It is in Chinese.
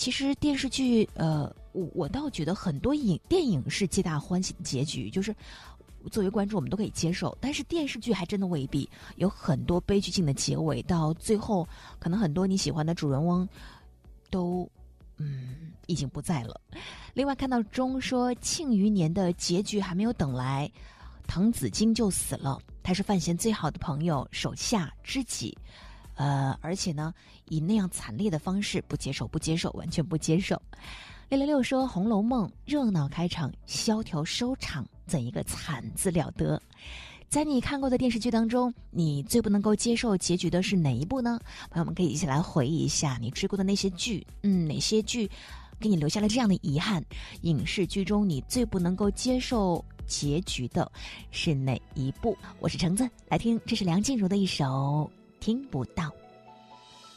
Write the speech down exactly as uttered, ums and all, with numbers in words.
其实电视剧，呃，我我倒觉得很多影电影是皆大欢喜的结局，就是作为观众我们都可以接受。但是电视剧还真的未必，有很多悲剧性的结尾，到最后可能很多你喜欢的主人翁都嗯已经不在了。另外看到钟说《庆余年》的结局还没有等来，滕子京就死了，他是范闲最好的朋友、手下知己。呃，而且呢，以那样惨烈的方式，不接受，不接受，完全不接受。六六六说，《红楼梦》热闹开场，萧条收场，怎一个惨字了得！在你看过的电视剧当中，你最不能够接受结局的是哪一部呢？朋友们可以一起来回忆一下你追过的那些剧，嗯，哪些剧给你留下了这样的遗憾？影视剧中你最不能够接受结局的是哪一部？我是橙子，来听，这是梁静茹的一首。听不到。